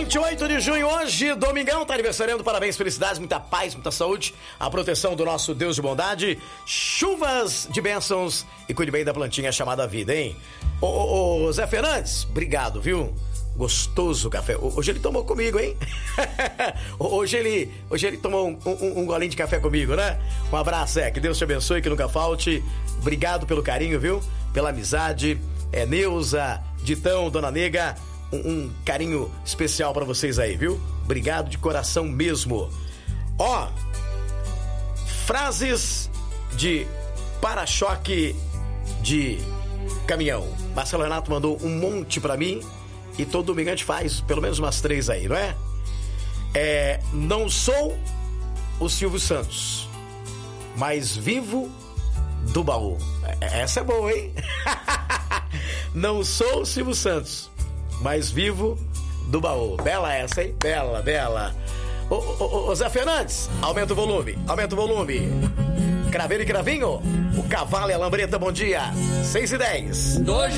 28 de junho, hoje, domingão, tá aniversariando, parabéns, felicidades, muita paz, muita saúde, a proteção do nosso Deus de bondade, chuvas de bênçãos e cuide bem da plantinha chamada vida, hein? Ô Zé Fernandes, obrigado, viu? Gostoso café. Hoje ele tomou comigo, hein? Hoje ele tomou um golinho de café comigo, né? Um abraço, Zé, que Deus te abençoe, que nunca falte. Obrigado pelo carinho, viu? Pela amizade. Neuza, Ditão, Dona Nega, um carinho especial pra vocês aí, viu? Obrigado de coração mesmo. Ó, frases de para-choque de caminhão. Marcelo Renato mandou um monte pra mim e todo domingo a gente faz pelo menos umas 3 aí, não é? Não sou o Silvio Santos, mas vivo do baú. Essa é boa, hein? Não sou o Silvio Santos, mas vivo do baú. Bela essa, hein? Bela, bela. Ô Zé Fernandes, aumenta o volume, aumenta o volume. Craveiro e Cravinho, o cavalo e a lambreta, bom dia. 6:10.